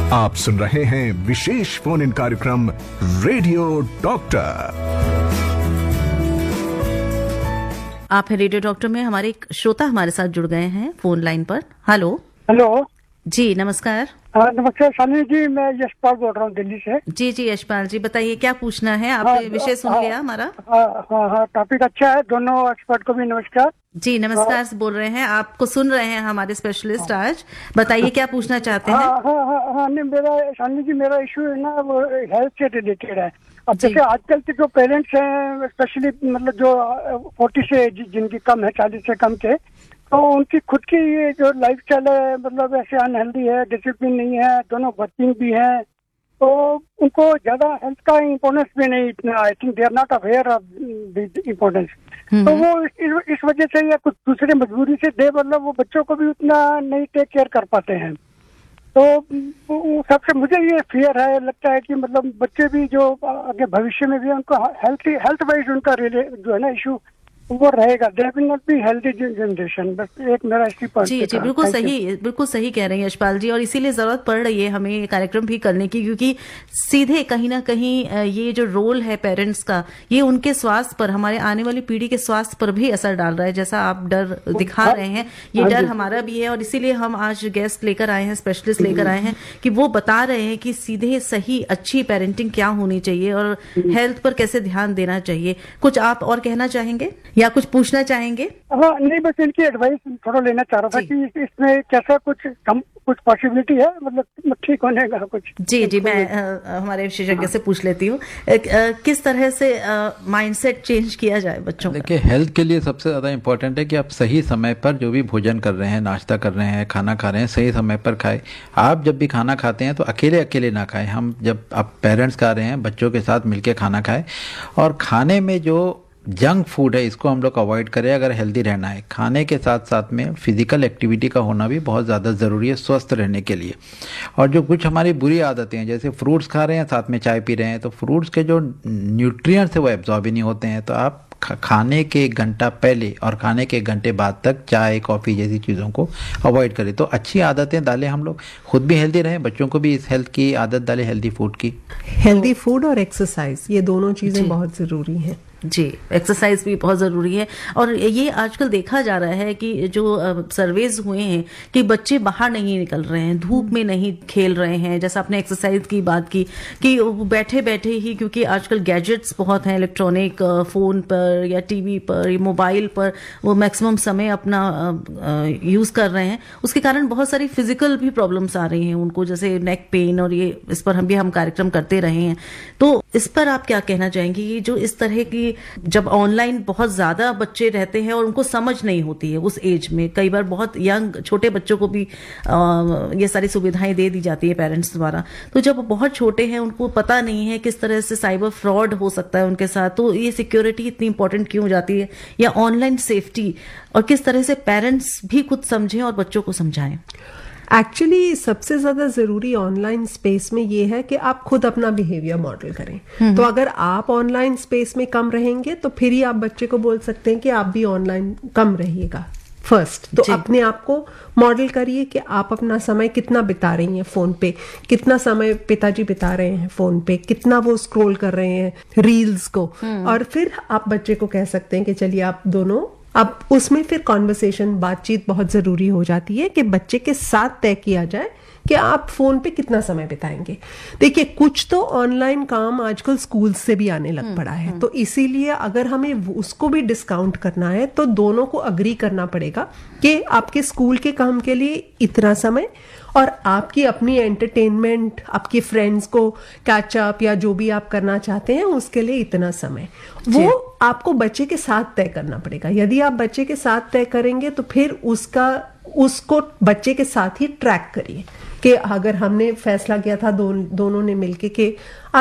आप सुन रहे हैं विशेष फोन इन कार्यक्रम रेडियो डॉक्टर। आप है रेडियो डॉक्टर में, हमारे एक श्रोता हमारे साथ जुड़ गए हैं फोन लाइन पर। हेलो। हेलो जी नमस्कार। नमस्कार शालिनी जी, मैं यशपाल बोल रहा हूँ दिल्ली से। जी यशपाल जी, बताइए क्या पूछना है। आपने विषय सुन लिया हमारा? हाँ, टॉपिक अच्छा है। दोनों एक्सपर्ट को भी नमस्कार। जी नमस्कार से बोल रहे हैं, आपको सुन रहे हैं हमारे स्पेशलिस्ट आज। बताइए क्या पूछना चाहते हैं। हाँ, नहीं मेरा शालिनी जी, मेरा इशू है ना वो हेल्थ से रिलेटेड है। अब जैसे आजकल के जो पेरेंट्स हैं, स्पेशली मतलब जो 40 से जिनकी कम है, 40 से कम के, तो उनकी खुद की ये जो लाइफ स्टाइल है मतलब ऐसे अनहेल्दी है, डिसिप्लिन नहीं है, दोनों वर्किंग भी है, तो उनको ज्यादा हेल्थ का इम्पोर्टेंस भी नहीं इतना, I think they are not aware of the importance. तो वो इस वजह से या कुछ दूसरे मजबूरी से दे मतलब वो बच्चों को भी उतना नहीं टेक केयर कर पाते हैं। तो सबसे मुझे ये फियर है, लगता है कि मतलब बच्चे भी जो आगे भविष्य में भी उनको हेल्थ वाइज उनका जो है ना इशू वो रहेगा। They will not be healthy generation. बस एक मेरा इसी पर। जी बिल्कुल सही कह रहे हैं यशपाल जी, और इसीलिए जरूरत पड़ रही है हमें ये कार्यक्रम भी करने की, क्योंकि सीधे कहीं ना कहीं ये जो रोल है पेरेंट्स का, ये उनके स्वास्थ्य पर, हमारे आने वाली पीढ़ी के स्वास्थ्य पर भी असर डाल रहा है। जैसा आप डर दिखा रहे हैं, ये डर हमारा भी है, और इसीलिए हम आज गेस्ट लेकर आए हैं, स्पेशलिस्ट लेकर आए हैं कि वो बता रहे हैं कि सीधे सही अच्छी पेरेंटिंग क्या होनी चाहिए और हेल्थ पर कैसे ध्यान देना चाहिए। कुछ आप और कहना चाहेंगे या कुछ पूछना चाहेंगे? हाँ नहीं, बस इनकी एडवाइस थोड़ा लेना चाह रहा था कि इसमें कैसा कुछ पॉसिबिलिटी है मतलब ठीक होने का कुछ। जी मैं हमारे विशेषज्ञ से पूछ लेती हूँ किस तरह से माइंडसेट चेंज किया जाए बच्चों का। देखिए, हेल्थ के लिए सबसे ज़्यादा इम्पोर्टेंट है कि आप सही समय पर जो भी भोजन कर रहे हैं, नाश्ता कर रहे हैं, खाना खा रहे हैं, सही समय पर खाएं। आप जब भी खाना खाते हैं तो अकेले ना खाएं। हम जब आप पेरेंट्स खा रहे हैं, बच्चों के साथ मिलकर खाना खाएं, और खाने में जो जंक फूड है इसको हम लोग अवॉइड करें अगर हेल्दी रहना है। खाने के साथ साथ में फिजिकल एक्टिविटी का होना भी बहुत ज़्यादा ज़रूरी है स्वस्थ रहने के लिए। और जो कुछ हमारी बुरी आदतें हैं, जैसे फ्रूट्स खा रहे हैं साथ में चाय पी रहे हैं, तो फ्रूट्स के जो न्यूट्रिएंट्स है वो एब्जॉर्ब ही नहीं होते हैं। तो आप खाने के 1 घंटा पहले और खाने के 1 घंटे बाद तक चाय कॉफ़ी जैसी चीज़ों को अवॉइड करें। तो अच्छी आदतें डालें, हम लोग खुद भी हेल्दी रहें, बच्चों को भी इस हेल्थ की आदत डालें, हेल्दी फूड की। हेल्दी फूड और एक्सरसाइज, ये दोनों चीज़ें बहुत ज़रूरी हैं। जी, एक्सरसाइज भी बहुत ज़रूरी है। और ये आजकल देखा जा रहा है कि जो सर्वेज हुए हैं कि बच्चे बाहर नहीं निकल रहे हैं, धूप में नहीं खेल रहे हैं। जैसा आपने एक्सरसाइज की बात की कि बैठे बैठे ही, क्योंकि आजकल गैजेट्स बहुत हैं इलेक्ट्रॉनिक, फ़ोन पर या टीवी पर या मोबाइल पर वो मैक्सिमम समय अपना यूज़ कर रहे हैं, उसके कारण बहुत सारी फिजिकल भी प्रॉब्लम्स आ रही हैं उनको, जैसे नेक पेन, और ये इस पर हम कार्यक्रम करते रहे हैं। तो इस पर आप क्या कहना चाहेंगे कि जो इस तरह की जब ऑनलाइन बहुत ज्यादा बच्चे रहते हैं और उनको समझ नहीं होती है उस एज में, कई बार बहुत यंग छोटे बच्चों को भी ये सारी सुविधाएं दे दी जाती है पेरेंट्स द्वारा, तो जब बहुत छोटे हैं उनको पता नहीं है किस तरह से साइबर फ्रॉड हो सकता है उनके साथ, तो ये सिक्योरिटी इतनी इंपॉर्टेंट क्यों हो जाती है, या ऑनलाइन सेफ्टी, और किस तरह से पेरेंट्स भी खुद समझें और बच्चों को समझाएं। एक्चुअली सबसे ज़्यादा ज़रूरी ऑनलाइन स्पेस में ये है कि आप खुद अपना बिहेवियर मॉडल करें। तो अगर आप ऑनलाइन स्पेस में कम रहेंगे तो फिर ही आप बच्चे को बोल सकते हैं कि आप भी ऑनलाइन कम रहिएगा। फर्स्ट तो अपने आप को मॉडल करिए कि आप अपना समय कितना बिता रही हैं फ़ोन पे, कितना समय पिताजी बिता रहे हैं फ़ोन पे, कितना वो स्क्रॉल कर रहे हैं रील्स को, और फिर आप बच्चे को कह सकते हैं कि चलिए आप दोनों, अब उसमें फिर कॉन्वर्सेशन, बातचीत बहुत ज़रूरी हो जाती है कि बच्चे के साथ तय किया जाए कि आप फ़ोन पे कितना समय बिताएंगे। देखिए, कुछ तो ऑनलाइन काम आजकल स्कूल से भी आने लग पड़ा है, तो इसीलिए अगर हमें उसको भी डिस्काउंट करना है तो दोनों को अग्री करना पड़ेगा कि आपके स्कूल के काम के लिए इतना समय, और आपकी अपनी एंटरटेनमेंट, आपके फ्रेंड्स को कैचअप या जो भी आप करना चाहते हैं उसके लिए इतना समय, वो आपको बच्चे के साथ तय करना पड़ेगा। यदि आप बच्चे के साथ तय करेंगे तो फिर उसको बच्चे के साथ ही ट्रैक करिए कि अगर हमने फैसला किया था दोनों ने मिलके कि